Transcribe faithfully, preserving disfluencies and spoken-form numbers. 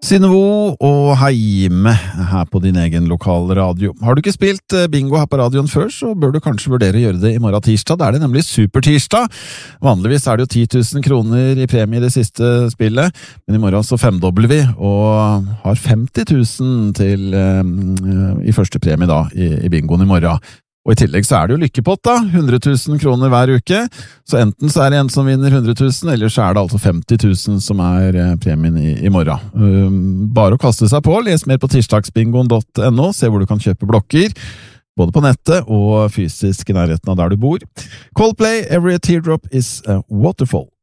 Sinnevo og Heime her på din egen lokal radio. Har du ikke spilt bingo her på radioen før, så bør du kanskje vurdere å gjøre det i morgen tirsdag. Da er det nemlig supertirsdag. Vanligvis er det jo ti tusen kroner i premie i det siste spillet, men i morgen så femdobler vi og har femti tusen til uh, i første premie da i, i bingoen i morgen. Og i tillegg så er det jo lykkepott da, hundre tusen kroner hver uke, så enten så er det en som vinner hundre tusen, eller så er det altså femti tusen som er premien i, i morgen. Um, bare å kaste seg på, les mer på tirsdagsbingoen punktum no, se hvor du kan kjøpe blokker, både på nettet og fysisk i nærheten av der du bor. Coldplay, Every Teardrop is a Waterfall.